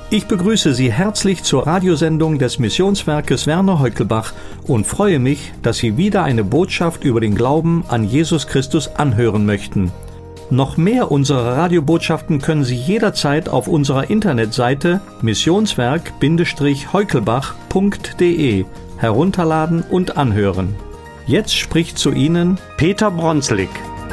Ich begrüße Sie herzlich zur Radiosendung des Missionswerkes Werner Heukelbach und freue mich, dass Sie wieder eine Botschaft über den Glauben an Jesus Christus anhören möchten. Noch mehr unserer Radiobotschaften können Sie jederzeit auf unserer Internetseite missionswerk-heukelbach.de herunterladen und anhören. Jetzt spricht zu Ihnen Peter Bronslik.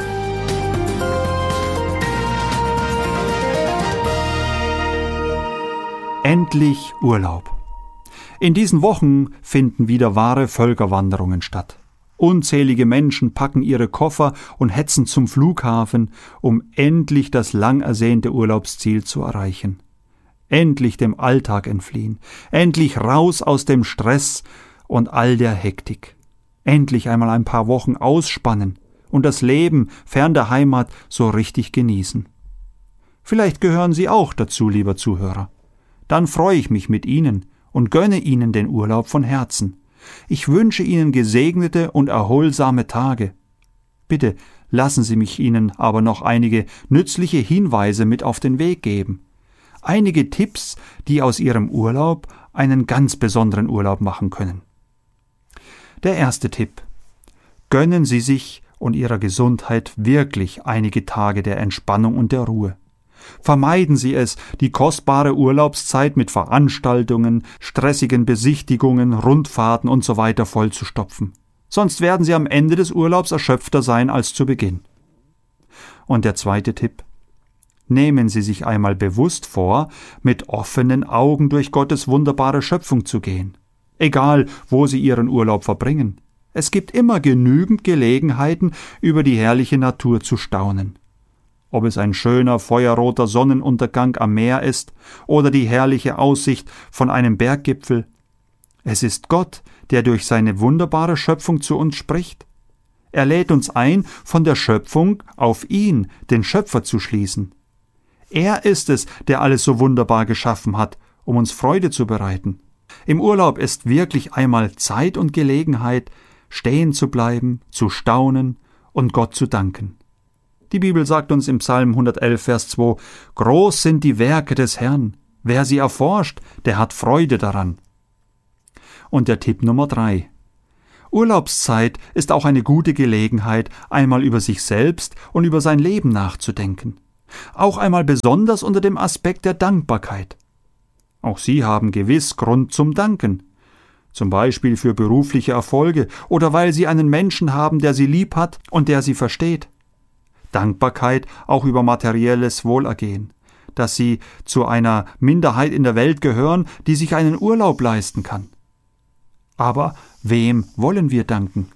Endlich Urlaub. In diesen Wochen finden wieder wahre Völkerwanderungen statt. Unzählige Menschen packen ihre Koffer und hetzen zum Flughafen, um endlich das lang ersehnte Urlaubsziel zu erreichen. Endlich dem Alltag entfliehen, endlich raus aus dem Stress und all der Hektik. Endlich einmal ein paar Wochen ausspannen und das Leben fern der Heimat so richtig genießen. Vielleicht gehören Sie auch dazu, lieber Zuhörer. Dann freue ich mich mit Ihnen und gönne Ihnen den Urlaub von Herzen. Ich wünsche Ihnen gesegnete und erholsame Tage. Bitte lassen Sie mich Ihnen aber noch einige nützliche Hinweise mit auf den Weg geben. Einige Tipps, die aus Ihrem Urlaub einen ganz besonderen Urlaub machen können. Der erste Tipp: Gönnen Sie sich und Ihrer Gesundheit wirklich einige Tage der Entspannung und der Ruhe. Vermeiden Sie es, die kostbare Urlaubszeit mit Veranstaltungen, stressigen Besichtigungen, Rundfahrten usw. vollzustopfen. Sonst werden Sie am Ende des Urlaubs erschöpfter sein als zu Beginn. Und der zweite Tipp: Nehmen Sie sich einmal bewusst vor, mit offenen Augen durch Gottes wunderbare Schöpfung zu gehen. Egal, wo Sie Ihren Urlaub verbringen. Es gibt immer genügend Gelegenheiten, über die herrliche Natur zu staunen. Ob es ein schöner, feuerroter Sonnenuntergang am Meer ist oder die herrliche Aussicht von einem Berggipfel. Es ist Gott, der durch seine wunderbare Schöpfung zu uns spricht. Er lädt uns ein, von der Schöpfung auf ihn, den Schöpfer, zu schließen. Er ist es, der alles so wunderbar geschaffen hat, um uns Freude zu bereiten. Im Urlaub ist wirklich einmal Zeit und Gelegenheit, stehen zu bleiben, zu staunen und Gott zu danken. Die Bibel sagt uns im Psalm 111, Vers 2, »Groß sind die Werke des Herrn. Wer sie erforscht, der hat Freude daran.« Und der Tipp Nummer 3. Urlaubszeit ist auch eine gute Gelegenheit, einmal über sich selbst und über sein Leben nachzudenken. Auch einmal besonders unter dem Aspekt der Dankbarkeit. Auch Sie haben gewiss Grund zum Danken. Zum Beispiel für berufliche Erfolge oder weil Sie einen Menschen haben, der Sie lieb hat und der Sie versteht. Dankbarkeit auch über materielles Wohlergehen, dass Sie zu einer Minderheit in der Welt gehören, die sich einen Urlaub leisten kann. Aber wem wollen wir danken?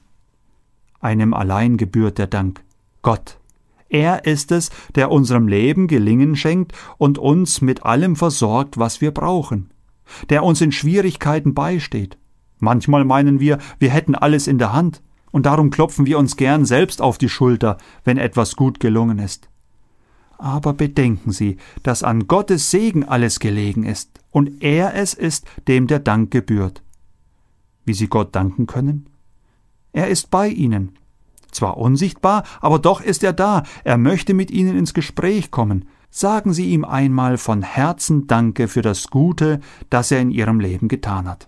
Einem allein gebührt der Dank, Gott. Er ist es, der unserem Leben Gelingen schenkt und uns mit allem versorgt, was wir brauchen, der uns in Schwierigkeiten beisteht. Manchmal meinen wir hätten alles in der Hand. Und darum klopfen wir uns gern selbst auf die Schulter, wenn etwas gut gelungen ist. Aber bedenken Sie, dass an Gottes Segen alles gelegen ist und er es ist, dem der Dank gebührt. Wie Sie Gott danken können? Er ist bei Ihnen. Zwar unsichtbar, aber doch ist er da. Er möchte mit Ihnen ins Gespräch kommen. Sagen Sie ihm einmal von Herzen Danke für das Gute, das er in Ihrem Leben getan hat.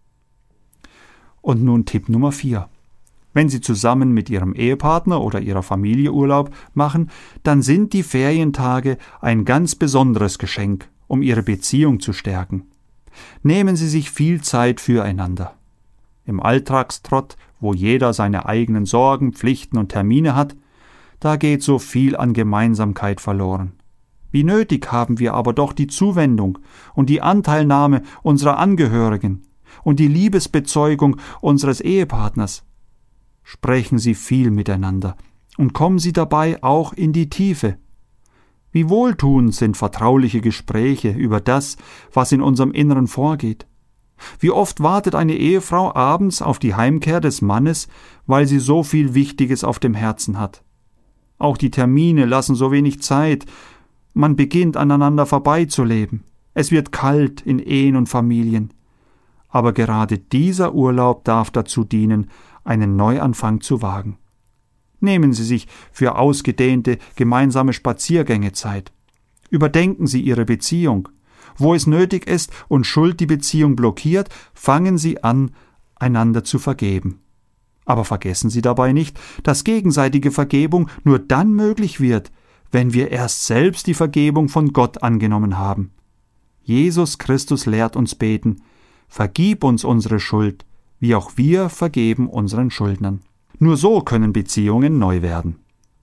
Und nun Tipp Nummer 4. Wenn Sie zusammen mit Ihrem Ehepartner oder Ihrer Familie Urlaub machen, dann sind die Ferientage ein ganz besonderes Geschenk, um Ihre Beziehung zu stärken. Nehmen Sie sich viel Zeit füreinander. Im Alltagstrott, wo jeder seine eigenen Sorgen, Pflichten und Termine hat, da geht so viel an Gemeinsamkeit verloren. Wie nötig haben wir aber doch die Zuwendung und die Anteilnahme unserer Angehörigen und die Liebesbezeugung unseres Ehepartners. Sprechen Sie viel miteinander und kommen Sie dabei auch in die Tiefe. Wie wohltuend sind vertrauliche Gespräche über das, was in unserem Inneren vorgeht. Wie oft wartet eine Ehefrau abends auf die Heimkehr des Mannes, weil sie so viel Wichtiges auf dem Herzen hat. Auch die Termine lassen so wenig Zeit. Man beginnt aneinander vorbeizuleben. Es wird kalt in Ehen und Familien. Aber gerade dieser Urlaub darf dazu dienen, einen Neuanfang zu wagen. Nehmen Sie sich für ausgedehnte gemeinsame Spaziergänge Zeit. Überdenken Sie Ihre Beziehung Wo es nötig ist und Schuld die Beziehung blockiert, fangen Sie an, einander zu vergeben. Aber vergessen Sie dabei nicht, dass gegenseitige Vergebung nur dann möglich wird, wenn wir erst selbst die Vergebung von Gott angenommen haben. Jesus Christus lehrt uns beten: Vergib uns unsere Schuld, wie auch wir vergeben unseren Schuldnern. Nur so können Beziehungen neu werden.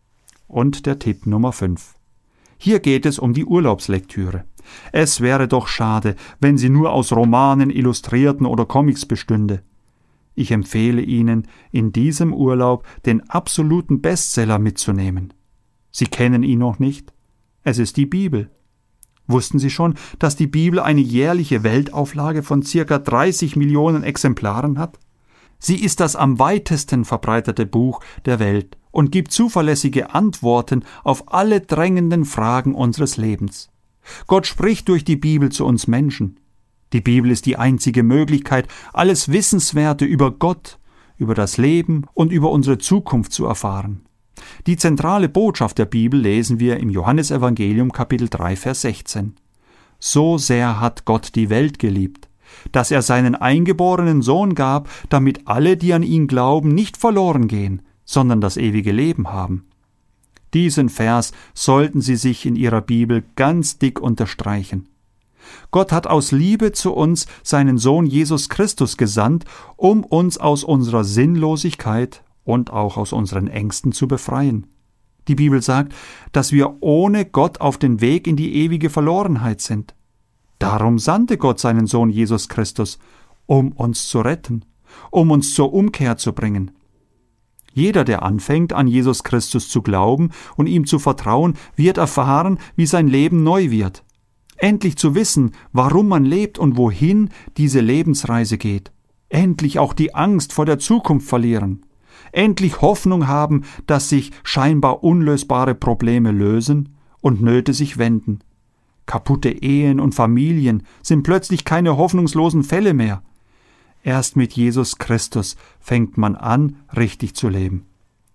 Und der Tipp Nummer 5. Hier geht es um die Urlaubslektüre. Es wäre doch schade, wenn sie nur aus Romanen, Illustrierten oder Comics bestünde. Ich empfehle Ihnen, in diesem Urlaub den absoluten Bestseller mitzunehmen. Sie kennen ihn noch nicht? Es ist die Bibel. Wussten Sie schon, dass die Bibel eine jährliche Weltauflage von ca. 30 Millionen Exemplaren hat? Sie ist das am weitesten verbreitete Buch der Welt und gibt zuverlässige Antworten auf alle drängenden Fragen unseres Lebens. Gott spricht durch die Bibel zu uns Menschen. Die Bibel ist die einzige Möglichkeit, alles Wissenswerte über Gott, über das Leben und über unsere Zukunft zu erfahren. Die zentrale Botschaft der Bibel lesen wir im Johannesevangelium Kapitel 3, Vers 16. So sehr hat Gott die Welt geliebt, dass er seinen eingeborenen Sohn gab, damit alle, die an ihn glauben, nicht verloren gehen, sondern das ewige Leben haben. Diesen Vers sollten Sie sich in Ihrer Bibel ganz dick unterstreichen. Gott hat aus Liebe zu uns seinen Sohn Jesus Christus gesandt, um uns aus unserer Sinnlosigkeit und auch aus unseren Ängsten zu befreien. Die Bibel sagt, dass wir ohne Gott auf den Weg in die ewige Verlorenheit sind. Darum sandte Gott seinen Sohn Jesus Christus, um uns zu retten, um uns zur Umkehr zu bringen. Jeder, der anfängt, an Jesus Christus zu glauben und ihm zu vertrauen, wird erfahren, wie sein Leben neu wird. Endlich zu wissen, warum man lebt und wohin diese Lebensreise geht. Endlich auch die Angst vor der Zukunft verlieren. Endlich Hoffnung haben, dass sich scheinbar unlösbare Probleme lösen und Nöte sich wenden. Kaputte Ehen und Familien sind plötzlich keine hoffnungslosen Fälle mehr. Erst mit Jesus Christus fängt man an, richtig zu leben.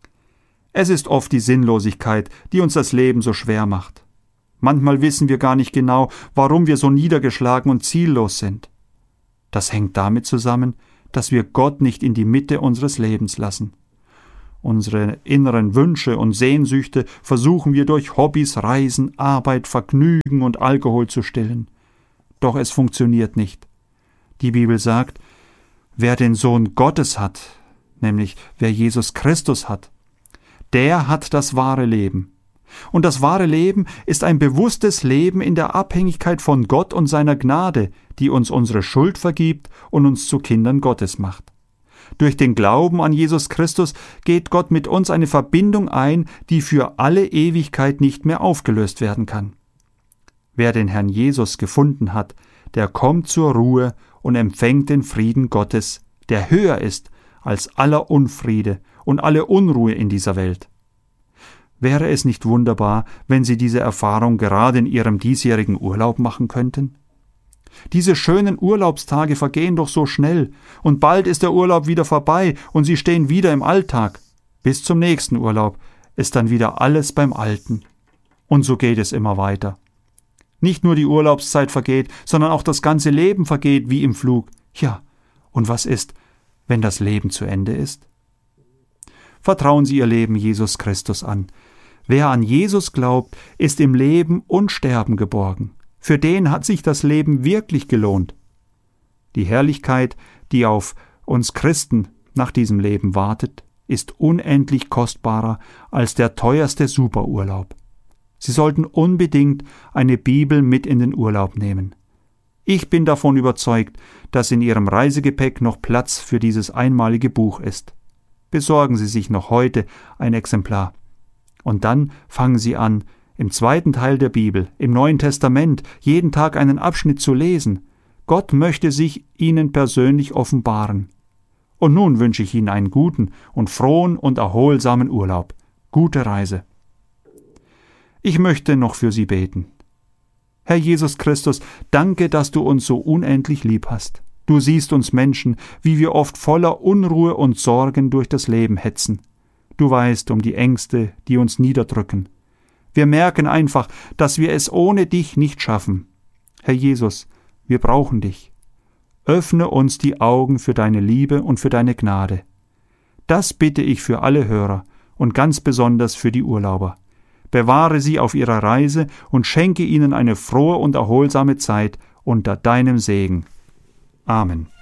Es ist oft die Sinnlosigkeit, die uns das Leben so schwer macht. Manchmal wissen wir gar nicht genau, warum wir so niedergeschlagen und ziellos sind. Das hängt damit zusammen, dass wir Gott nicht in die Mitte unseres Lebens lassen. Unsere inneren Wünsche und Sehnsüchte versuchen wir durch Hobbys, Reisen, Arbeit, Vergnügen und Alkohol zu stillen. Doch es funktioniert nicht. Die Bibel sagt, wer den Sohn Gottes hat, nämlich wer Jesus Christus hat, der hat das wahre Leben. Und das wahre Leben ist ein bewusstes Leben in der Abhängigkeit von Gott und seiner Gnade, die uns unsere Schuld vergibt und uns zu Kindern Gottes macht. Durch den Glauben an Jesus Christus geht Gott mit uns eine Verbindung ein, die für alle Ewigkeit nicht mehr aufgelöst werden kann. Wer den Herrn Jesus gefunden hat, der kommt zur Ruhe und empfängt den Frieden Gottes, der höher ist als aller Unfriede und alle Unruhe in dieser Welt. Wäre es nicht wunderbar, wenn Sie diese Erfahrung gerade in Ihrem diesjährigen Urlaub machen könnten? Diese schönen Urlaubstage vergehen doch so schnell, und bald ist der Urlaub wieder vorbei und Sie stehen wieder im Alltag. Bis zum nächsten Urlaub ist dann wieder alles beim Alten. Und so geht es immer weiter. Nicht nur die Urlaubszeit vergeht, sondern auch das ganze Leben vergeht wie im Flug. Ja, und was ist, wenn das Leben zu Ende ist? Vertrauen Sie Ihr Leben Jesus Christus an. Wer an Jesus glaubt, ist im Leben und Sterben geborgen. Für den hat sich das Leben wirklich gelohnt. Die Herrlichkeit, die auf uns Christen nach diesem Leben wartet, ist unendlich kostbarer als der teuerste Superurlaub. Sie sollten unbedingt eine Bibel mit in den Urlaub nehmen. Ich bin davon überzeugt, dass in Ihrem Reisegepäck noch Platz für dieses einmalige Buch ist. Besorgen Sie sich noch heute ein Exemplar. Und dann fangen Sie an, im zweiten Teil der Bibel, im Neuen Testament, jeden Tag einen Abschnitt zu lesen. Gott möchte sich Ihnen persönlich offenbaren. Und nun wünsche ich Ihnen einen guten und frohen und erholsamen Urlaub. Gute Reise. Ich möchte noch für Sie beten. Herr Jesus Christus, danke, dass du uns so unendlich lieb hast. Du siehst uns Menschen, wie wir oft voller Unruhe und Sorgen durch das Leben hetzen. Du weißt um die Ängste, die uns niederdrücken. Wir merken einfach, dass wir es ohne dich nicht schaffen. Herr Jesus, wir brauchen dich. Öffne uns die Augen für deine Liebe und für deine Gnade. Das bitte ich für alle Hörer und ganz besonders für die Urlauber. Bewahre sie auf ihrer Reise und schenke ihnen eine frohe und erholsame Zeit unter deinem Segen. Amen.